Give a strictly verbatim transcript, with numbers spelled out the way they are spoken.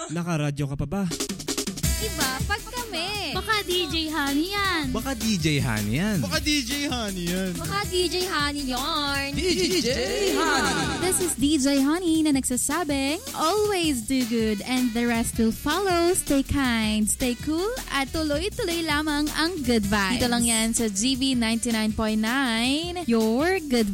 Nakaradyo ka pa ba? Iba pag kami. Baka D J Honey yan. Baka D J Honey yan. Baka D J Honey yan. Baka D J Honey yarn. D J Honey. This is D J Honey na nagsasabing, always do good and the rest will follow. Stay kind, stay cool, at tuloy-tuloy lamang ang good vibes. Dito lang yan sa G V ninety-nine point nine, your good